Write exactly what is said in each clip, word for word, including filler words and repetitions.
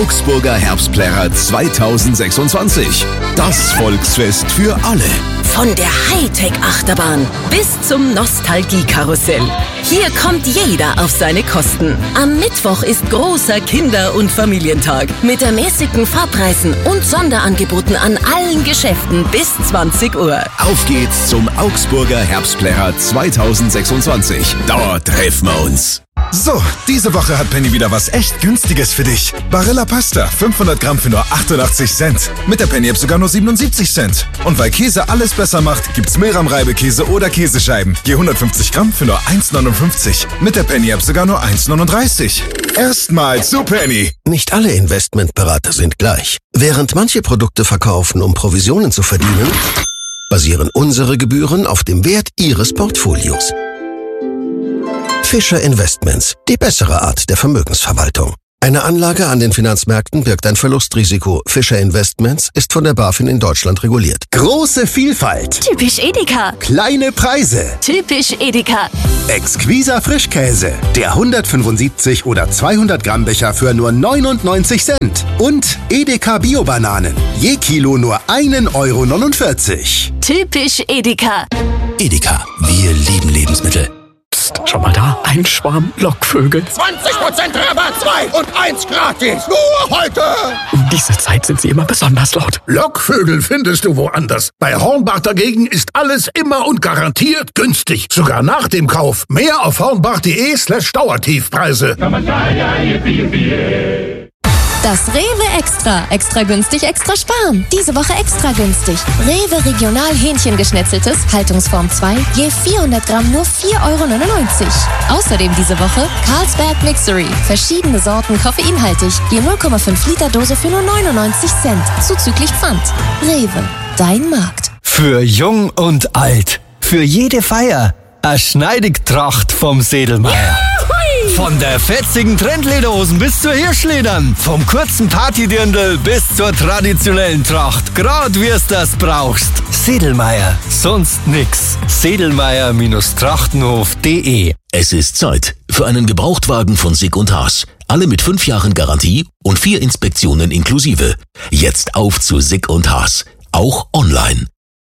Augsburger Herbstplärrer zweitausendsechsundzwanzig. Das Volksfest für alle. Von der Hightech-Achterbahn bis zum Nostalgie-Karussell. Hier kommt jeder auf seine Kosten. Am Mittwoch ist großer Kinder- und Familientag mit ermäßigten Fahrpreisen und Sonderangeboten an allen Geschäften bis zwanzig Uhr. Auf geht's zum Augsburger Herbstplärrer zweitausendsechsundzwanzig. Dort treffen wir uns. So, diese Woche hat Penny wieder was echt Günstiges für dich. Barilla Pasta, fünfhundert Gramm für nur achtundachtzig Cent. Mit der Penny-App sogar nur siebenundsiebzig Cent. Und weil Käse alles besser macht, gibt's Meram-Reibekäse oder Käsescheiben. Je hundertfünfzig Gramm für nur eins neunundfünfzig. Mit der Penny-App sogar nur eins neununddreißig. Erstmal zu Penny. Nicht alle Investmentberater sind gleich. Während manche Produkte verkaufen, um Provisionen zu verdienen, basieren unsere Gebühren auf dem Wert Ihres Portfolios. Fischer Investments, die bessere Art der Vermögensverwaltung. Eine Anlage an den Finanzmärkten birgt ein Verlustrisiko. Fischer Investments ist von der BaFin in Deutschland reguliert. Große Vielfalt. Typisch Edeka. Kleine Preise. Typisch Edeka. Exquiser Frischkäse. Der hundertfünfundsiebzig oder zweihundert Gramm Becher für nur neunundneunzig Cent. Und Edeka Bio-Bananen. Je Kilo nur ein Euro neunundvierzig. Typisch Edeka. Edeka, wir lieben Lebensmittel. Schau mal da, ein Schwarm Lockvögel. zwanzig Prozent Rabatt, zwei und eins gratis. Nur heute. Um diese Zeit sind sie immer besonders laut. Lockvögel findest du woanders. Bei Hornbach dagegen ist alles immer und garantiert günstig. Sogar nach dem Kauf. Mehr auf hornbach.de slash Dauertiefpreise. Das Rewe Extra. Extra günstig, extra sparen. Diese Woche extra günstig. Rewe Regional Hähnchengeschnetzeltes, Haltungsform zwei, je vierhundert Gramm nur vier Euro neunundneunzig. Außerdem diese Woche Carlsberg Mixery. Verschiedene Sorten koffeinhaltig, je null Komma fünf Liter Dose für nur neunundneunzig Cent. Zuzüglich Pfand. Rewe, dein Markt. Für Jung und Alt. Für jede Feier. Eine Schneidigtracht vom Sedelmeier. Von der fetzigen Trendlederhosen bis zur Hirschledern. Vom kurzen Partydirndl bis zur traditionellen Tracht. Grad wie's das brauchst. Sedelmeier. Sonst nix. Sedelmeier Trachtenhof punkt de. Es ist Zeit für einen Gebrauchtwagen von Sick und Haas. Alle mit fünf Jahren Garantie und vier Inspektionen inklusive. Jetzt auf zu Sick und Haas. Auch online.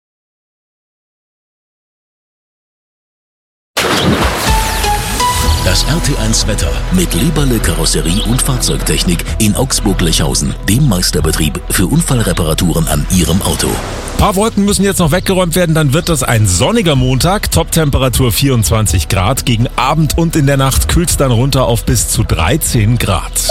Das R T eins Wetter mit Leberle Karosserie und Fahrzeugtechnik in Augsburg-Lechhausen, dem Meisterbetrieb für Unfallreparaturen an Ihrem Auto. Ein paar Wolken müssen jetzt noch weggeräumt werden, dann wird das ein sonniger Montag. Toptemperatur vierundzwanzig Grad. Gegen Abend und in der Nacht kühlt es dann runter auf bis zu dreizehn Grad.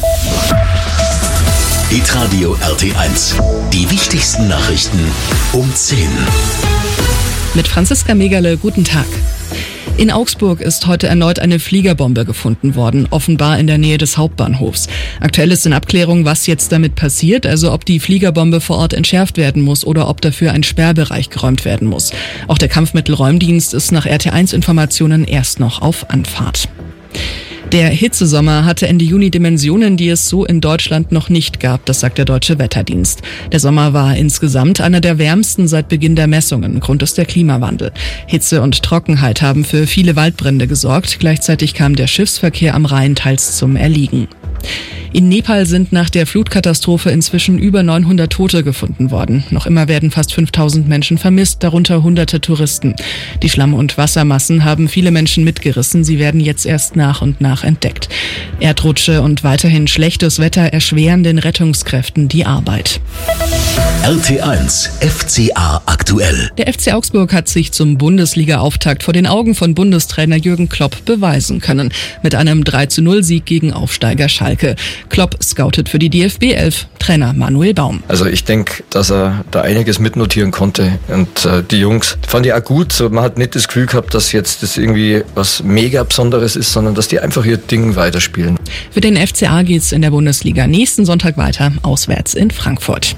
Hitradio R T eins. Die wichtigsten Nachrichten um zehn. Mit Franziska Megerle, guten Tag. In Augsburg ist heute erneut eine Fliegerbombe gefunden worden, offenbar in der Nähe des Hauptbahnhofs. Aktuell ist in Abklärung, was jetzt damit passiert, also ob die Fliegerbombe vor Ort entschärft werden muss oder ob dafür ein Sperrbereich geräumt werden muss. Auch der Kampfmittelräumdienst ist nach R T eins Informationen erst noch auf Anfahrt. Der Hitzesommer hatte Ende Juni Dimensionen, die es so in Deutschland noch nicht gab, das sagt der Deutsche Wetterdienst. Der Sommer war insgesamt einer der wärmsten seit Beginn der Messungen. Grund ist der Klimawandel. Hitze und Trockenheit haben für viele Waldbrände gesorgt. Gleichzeitig kam der Schiffsverkehr am Rhein teils zum Erliegen. In Nepal sind nach der Flutkatastrophe inzwischen über neunhundert Tote gefunden worden. Noch immer werden fast fünftausend Menschen vermisst, darunter hunderte Touristen. Die Schlamm- und Wassermassen haben viele Menschen mitgerissen. Sie werden jetzt erst nach und nach entdeckt. Erdrutsche und weiterhin schlechtes Wetter erschweren den Rettungskräften die Arbeit. R T eins F C A aktuell. Der F C Augsburg hat sich zum Bundesliga-Auftakt vor den Augen von Bundestrainer Jürgen Klopp beweisen können. Mit einem drei zu null Sieg gegen Aufsteiger Schalke. Klopp scoutet für die D F B elf. Trainer Manuel Baum. Also ich denke, dass er da einiges mitnotieren konnte. Und äh, die Jungs fand ich auch gut. So, man hat nicht das Gefühl gehabt, dass jetzt das irgendwie was mega Besonderes ist, sondern dass die einfach ihr Ding weiterspielen. Für den F C A geht's in der Bundesliga nächsten Sonntag weiter, auswärts in Frankfurt.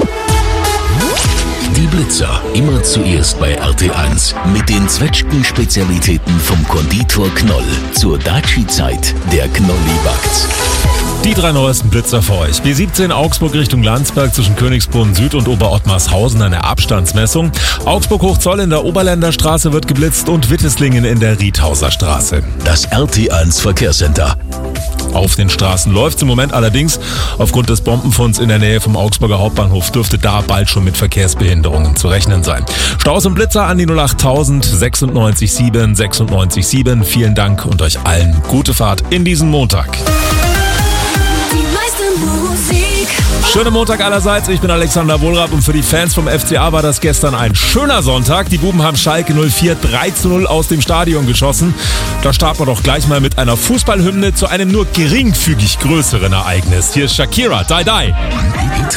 Die Blitzer, immer zuerst bei R T eins. Mit den Zwetschgen-Spezialitäten vom Konditor Knoll. Zur Daci-Zeit, der Knolli backt. Die drei neuesten Blitzer für euch. B siebzehn Augsburg Richtung Landsberg zwischen Königsbrunn Süd und Oberottmarshausen eine Abstandsmessung. Augsburg Hochzoll in der Oberländer Straße wird geblitzt und Witteslingen in der Riethauser Straße. Das R T eins Verkehrscenter. Auf den Straßen läuft es im Moment allerdings. Aufgrund des Bombenfunds in der Nähe vom Augsburger Hauptbahnhof dürfte da bald schon mit Verkehrsbehinderungen zu rechnen sein. Staus und Blitzer an die null acht tausend sechsundneunzig sieben sechsundneunzig sieben. Vielen Dank und euch allen gute Fahrt in diesen Montag. Schönen Montag allerseits, ich bin Alexander Wohlrab und für die Fans vom F C A war das gestern ein schöner Sonntag. Die Buben haben Schalke null vier drei zu null aus dem Stadion geschossen. Da starten wir doch gleich mal mit einer Fußballhymne zu einem nur geringfügig größeren Ereignis. Hier ist Shakira, Die Die.